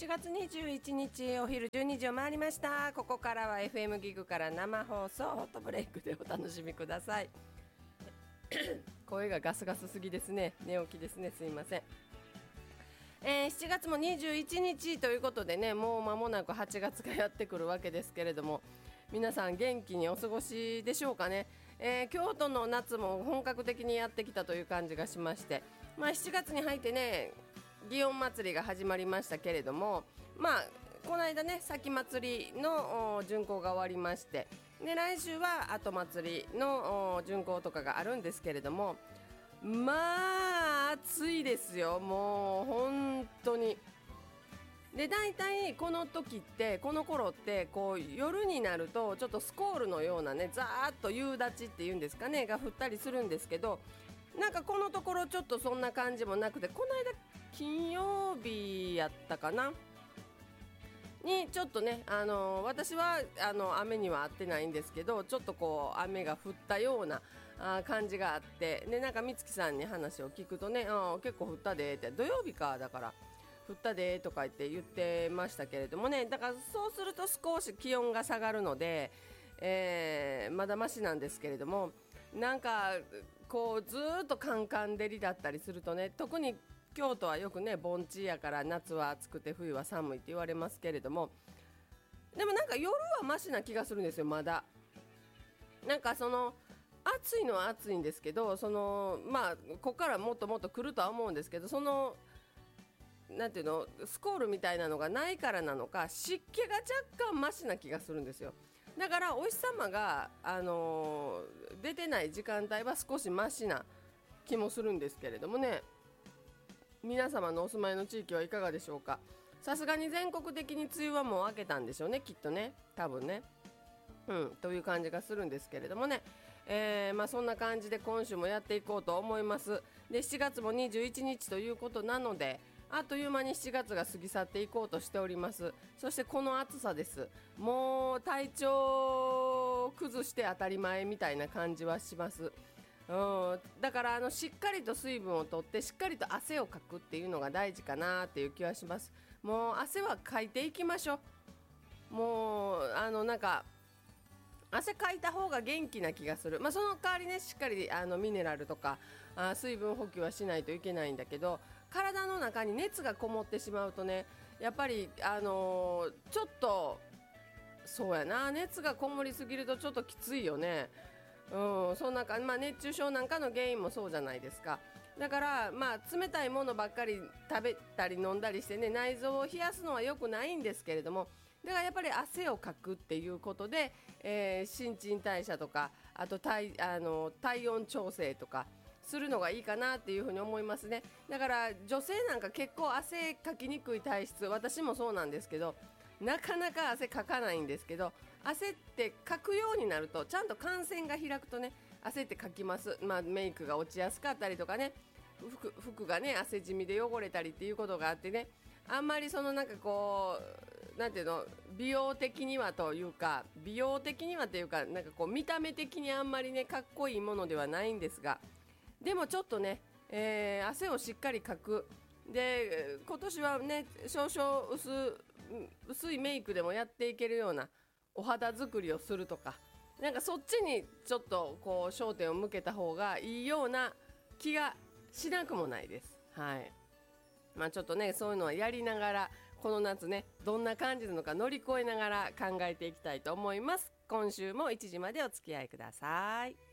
月21日お昼12時を回りました。ここからは FM ギグから生放送ホットブレイクでお楽しみください。声がガスガスすぎですね。寝起きですね、すいません。7月も21日ということでね、もう間もなく8月がやってくるわけですけれども、皆さん元気にお過ごしでしょうかね。京都の夏も本格的にやってきたという感じがしまして、7月に入ってね、祇園祭りが始まりましたけれども、この間ね、先祭りの巡行が終わりまして、で来週は後祭りの巡行とかがあるんですけれども、暑いですよ、もう本当に。で大体この時ってこの頃ってこう夜になるとちょっとスコールのようなね、ざーっと夕立っていうんですかね、が降ったりするんですけど、なんかこのところちょっとそんな感じもなくて、この間金曜日やったかなにちょっとね、私は雨には合ってないんですけど、ちょっとこう雨が降ったような感じがあって、でなんか美月さんに話を聞くとね、結構降ったでって、土曜日かだから降ったでとか言ってましたけれどもね、だからそうすると少し気温が下がるので、まだマシなんですけれども、なんかこうずっとカンカン照りだったりするとね、特に京都はよくね、盆地やから夏は暑くて冬は寒いって言われますけれども、でもなんか夜はマシな気がするんですよ。まだなんかその暑いのは暑いんですけど、ここからもっともっと来るとは思うんですけど、そのなんていうの、スコールみたいなのがないからなのか、湿気が若干マシな気がするんですよ。だからお日様が、出てない時間帯は少しマシな気もするんですけれどもね、皆様のお住まいの地域はいかがでしょうか。さすがに全国的に梅雨はもう明けたんでしょうね、きっとね、多分ね、という感じがするんですけれどもね、そんな感じで今週もやっていこうと思います。で7月も21日ということなので、あっという間に7月が過ぎ去っていこうとしております。そしてこの暑さです。もう体調を崩して当たり前みたいな感じはします。だからしっかりと水分をとってしっかりと汗をかくっていうのが大事かなっていう気はします。もう汗はかいていきましょう。もうなんか汗かいた方が元気な気がする。その代わりね、しっかりミネラルとか水分補給はしないといけないんだけど、体の中に熱がこもってしまうとね、やっぱりちょっとそうやな、熱がこもりすぎるとちょっときついよね。そんな熱中症なんかの原因もそうじゃないですか。だから冷たいものばっかり食べたり飲んだりしてね、内臓を冷やすのは良くないんですけれども、だからやっぱり汗をかくっていうことで、新陳代謝とか、あと体温調整とかするのがいいかなっていうふうに思いますね。だから女性なんか結構汗かきにくい体質、私もそうなんですけど、なかなか汗かかないんですけど、汗ってかくようになるとちゃんと汗腺が開くとね、汗ってかきます。メイクが落ちやすかったりとかね、服がね汗じみで汚れたりっていうことがあってね、あんまりなんかこうなんていうの、美容的にはというかなんかこう見た目的にあんまりねかっこいいものではないんですが、でもちょっとね、汗をしっかりかく。で今年はね、少々薄いメイクでもやっていけるようなお肌作りをするとか、なんかそっちにちょっとこう焦点を向けた方がいいような気がしなくもないです。はい。ちょっとね、そういうのはやりながら、この夏ね、どんな感じなのか乗り越えながら考えていきたいと思います。今週も1時までお付き合いください。